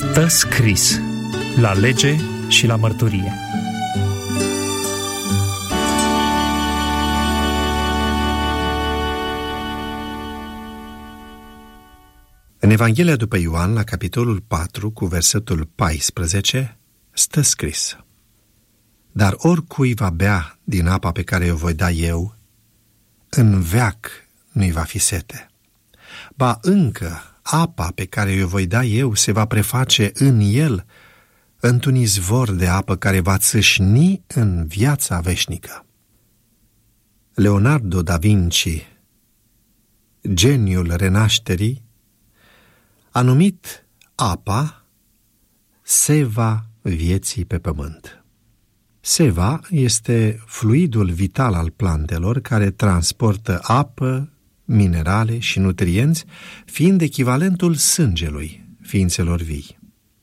Stă scris la lege și la mărturie. În Evanghelia după Ioan, la capitolul 4, cu versetul 14, stă scris: Dar oricui va bea din apa pe care o voi da eu, în veac nu-i va fi sete. Ba încă, apa pe care o voi da eu se va preface în el într-un izvor de apă care va țâșni în viața veșnică. Leonardo da Vinci, geniul renașterii, a numit apa seva vieții pe pământ. Seva este fluidul vital al plantelor care transportă apă, minerale și nutrienți, fiind echivalentul sângelui ființelor vii.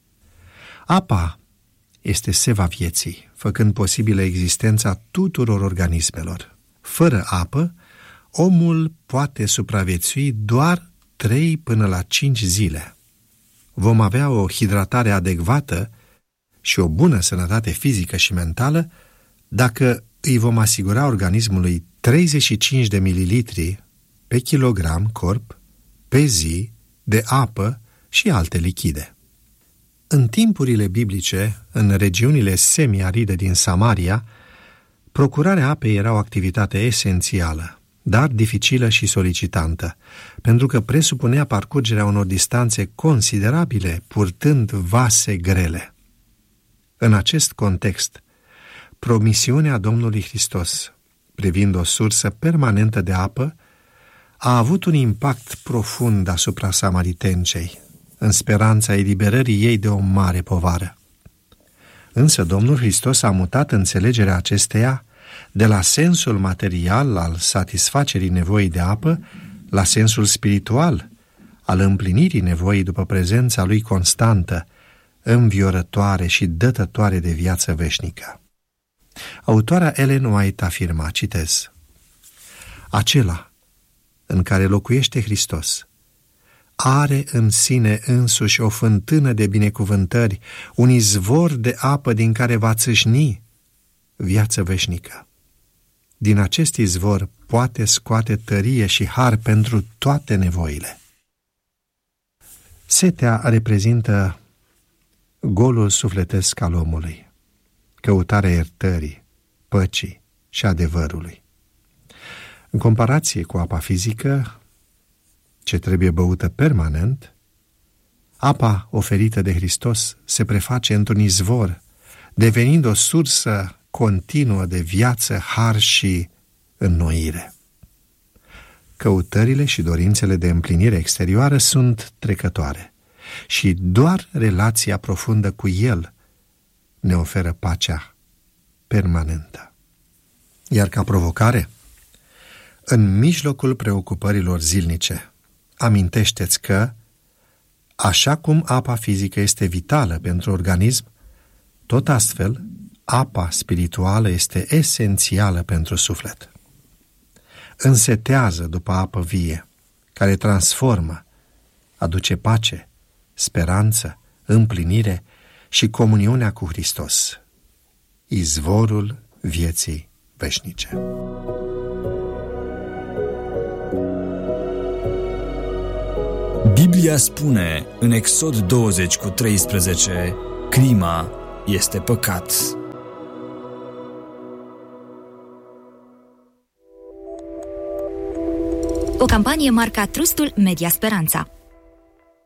Apa este seva vieții, făcând posibilă existența tuturor organismelor. Fără apă, omul poate supraviețui doar 3 până la 5 zile. Vom avea o hidratare adecvată și o bună sănătate fizică și mentală dacă îi vom asigura organismului 35 de mililitri pe kilogram corp pe zi de apă și alte lichide. În timpurile biblice, în regiunile semi-aride din Samaria, procurarea apei era o activitate esențială, dar dificilă și solicitantă, pentru că presupunea parcurgerea unor distanțe considerabile, purtând vase grele. În acest context, promisiunea Domnului Hristos privind o sursă permanentă de apă a avut un impact profund asupra samaritencei, în speranța eliberării ei de o mare povară. Însă Domnul Hristos a mutat înțelegerea acesteia de la sensul material al satisfacerii nevoii de apă la sensul spiritual al împlinirii nevoii după prezența lui constantă, înviorătoare și dătătoare de viață veșnică. Autoarea Ellen White afirma, citez: Acela în care locuiește Hristos are în sine însuși o fântână de binecuvântări, un izvor de apă din care va țâșni viață veșnică. Din acest izvor poate scoate tărie și har pentru toate nevoile. Setea reprezintă golul sufletesc al omului, căutarea iertării, păcii și adevărului. În comparație cu apa fizică, ce trebuie băută permanent, apa oferită de Hristos se preface într-un izvor, devenind o sursă continuă de viață, har și înnoire. Căutările și dorințele de împlinire exterioară sunt trecătoare și doar relația profundă cu El ne oferă pacea permanentă. Iar ca provocare, în mijlocul preocupărilor zilnice, amintește-ți că, așa cum apa fizică este vitală pentru organism, tot astfel, apa spirituală este esențială pentru suflet. Însetează după apă vie, care transformă, aduce pace, speranță, împlinire și comuniunea cu Hristos, izvorul vieții veșnice. Biblia spune în Exod 20:13, crima este păcat. O campanie marca Trustul Media Speranța.